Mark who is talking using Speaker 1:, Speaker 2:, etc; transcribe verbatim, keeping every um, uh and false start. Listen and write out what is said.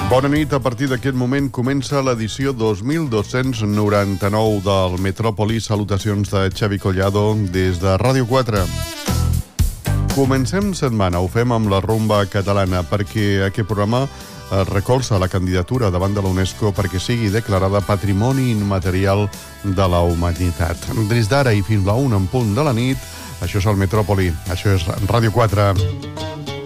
Speaker 1: Bona nit. A partir d'aquest moment comença l'edició dos mil dos-cents noranta-nou del Metròpoli. Salutacions de Xavi Collado des de Ràdio quatre. Comencem setmana, ho fem amb la rumba catalana, perquè aquest programa recolza la candidatura davant de la UNESCO perquè sigui declarada Patrimoni Immaterial de la Humanitat. Des d'ara i fins a la una en punt de la nit, això és el Metròpoli, això és Ràdio quatre.